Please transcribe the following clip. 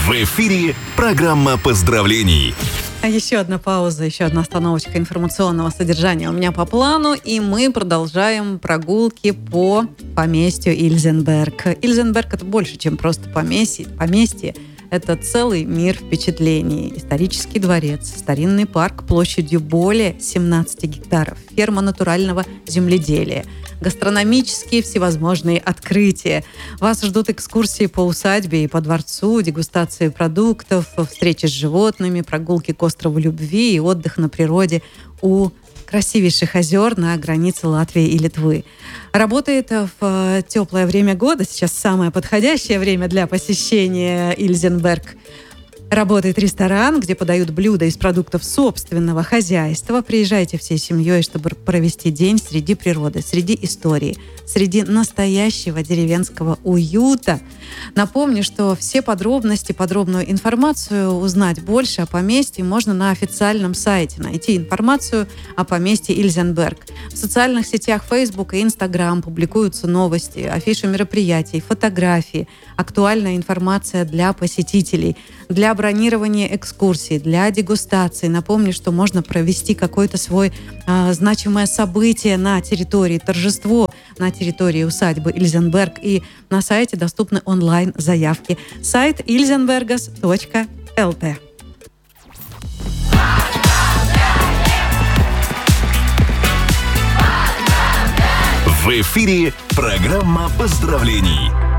В эфире программа поздравлений. Еще одна пауза, еще одна остановочка информационного содержания у меня по плану, и мы продолжаем прогулки по поместью Ильзенберг. Ильзенберг – это больше, чем просто поместье. Это целый мир впечатлений. Исторический дворец, старинный парк площадью более 17 гектаров, ферма натурального земледелия, гастрономические всевозможные открытия. Вас ждут экскурсии по усадьбе и по дворцу, дегустации продуктов, встречи с животными, прогулки к острову Любви и отдых на природе у красивейших озер на границе Латвии и Литвы. Работает в теплое время года, сейчас самое подходящее время для посещения Ильзенберг. Работает ресторан, где подают блюда из продуктов собственного хозяйства. Приезжайте всей семьей, чтобы провести день среди природы, среди истории, среди настоящего деревенского уюта. Напомню, что все подробности, подробную информацию узнать больше о поместье можно на официальном сайте. Найти информацию о поместье Ильзенберг. В социальных сетях Facebook и Instagram публикуются новости, афиши мероприятий, фотографии, актуальная информация для посетителей, для бронирования экскурсий, для дегустации. Напомню, что можно провести какое-то свое значимое событие на территории, торжество на территории усадьбы Ильзенберг. И на сайте доступны онлайн-заявки. Сайт ilzenbergas.lt. В эфире программа поздравлений.